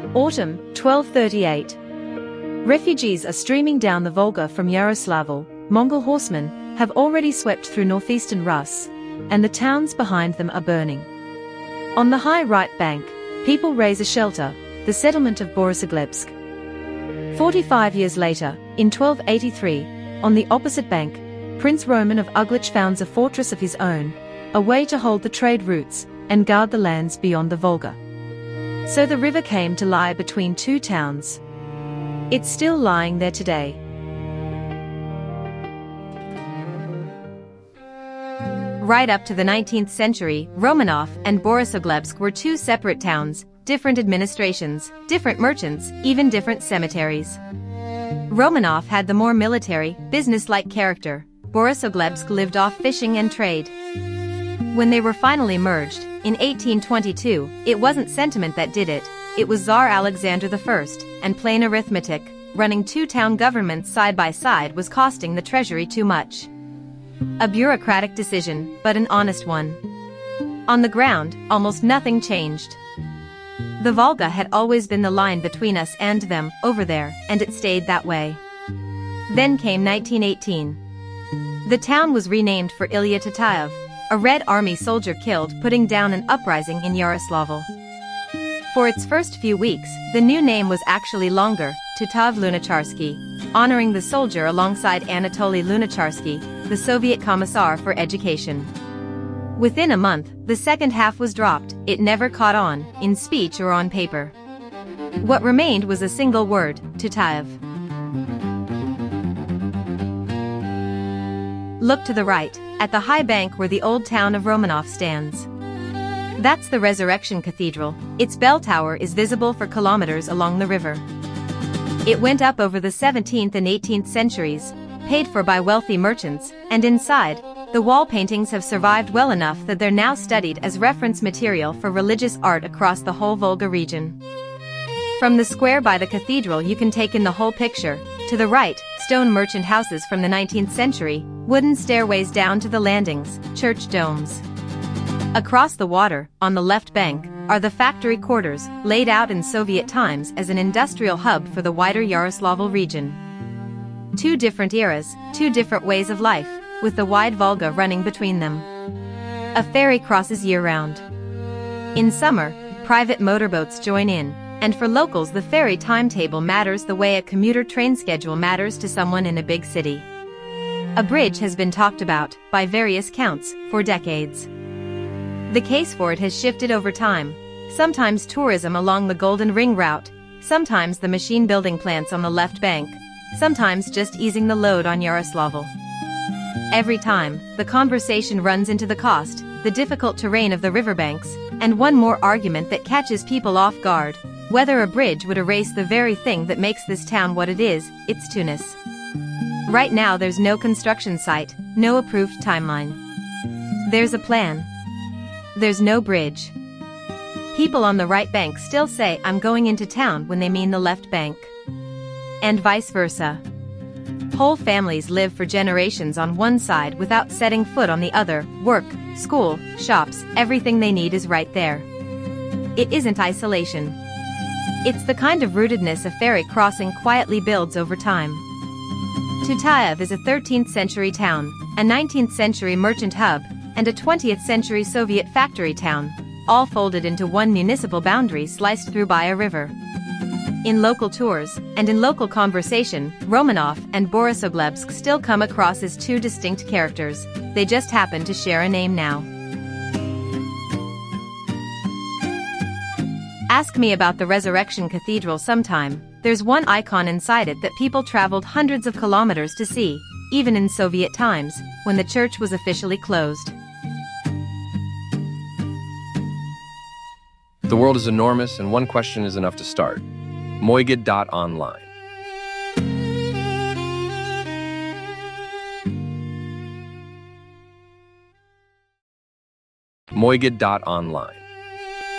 Autumn, 1238. Refugees are streaming down the Volga from Yaroslavl. Mongol horsemen have already swept through northeastern Rus, and the towns behind them are burning. On the high right bank, people raise a shelter, the settlement of Borisoglebsk. 45 years later, in 1283, on the opposite bank, Prince Roman of Uglich founds a fortress of his own, a way to hold the trade routes and guard the lands beyond the Volga. So the river came to lie between two towns. It's still lying there today. Right up to the 19th century, Romanov and Borisoglebsk were two separate towns, different administrations, different merchants, even different cemeteries. Romanov had the more military, business-like character. Borisoglebsk lived off fishing and trade. When they were finally merged, in 1822, it wasn't sentiment that did it, it was Tsar Alexander I, and plain arithmetic. Running two town governments side by side was costing the treasury too much. A bureaucratic decision, but an honest one. On the ground, almost nothing changed. The Volga had always been the line between us and them, over there, and it stayed that way. Then came 1918. The town was renamed for Ilya Tatayev, a Red Army soldier killed putting down an uprising in Yaroslavl. For its first few weeks, the new name was actually longer, Tatayev Lunacharsky, honoring the soldier alongside Anatoly Lunacharsky, the Soviet Commissar for Education. Within a month, the second half was dropped, it never caught on, in speech or on paper. What remained was a single word, Tatayev. Look to the right, at the high bank where the old town of Romanov stands. That's the Resurrection Cathedral. Its bell tower is visible for kilometers along the river. It went up over the 17th and 18th centuries, paid for by wealthy merchants, and inside, the wall paintings have survived well enough that they're now studied as reference material for religious art across the whole Volga region. From the square by the cathedral you can take in the whole picture. To the right, stone merchant houses from the 19th century, wooden stairways down to the landings, church domes. Across the water, on the left bank, are the factory quarters, laid out in Soviet times as an industrial hub for the wider Yaroslavl region. Two different eras, two different ways of life, with the wide Volga running between them. A ferry crosses year-round. In summer, private motorboats join in, and for locals the ferry timetable matters the way a commuter train schedule matters to someone in a big city. A bridge has been talked about, by various counts, for decades. The case for it has shifted over time, sometimes tourism along the Golden Ring route, sometimes the machine-building plants on the left bank, sometimes just easing the load on Yaroslavl. Every time, the conversation runs into the cost, the difficult terrain of the riverbanks, and one more argument that catches people off guard, whether a bridge would erase the very thing that makes this town what it is, its Tunis. Right now there's no construction site, no approved timeline. There's a plan. There's no bridge. People on the right bank still say I'm going into town when they mean the left bank. And vice versa. Whole families live for generations on one side without setting foot on the other. Work, school, shops, everything they need is right there. It isn't isolation. It's the kind of rootedness a ferry crossing quietly builds over time. Tatayev is a 13th century town, a 19th century merchant hub, and a 20th century Soviet factory town, all folded into one municipal boundary sliced through by a river. In local tours, and in local conversation, Romanov and Borisoglebsk still come across as two distinct characters, they just happen to share a name now. Ask me about the Resurrection Cathedral sometime, there's one icon inside it that people traveled hundreds of kilometers to see, even in Soviet times, when the church was officially closed. The world is enormous and one question is enough to start. Moigid.online. Moigid.online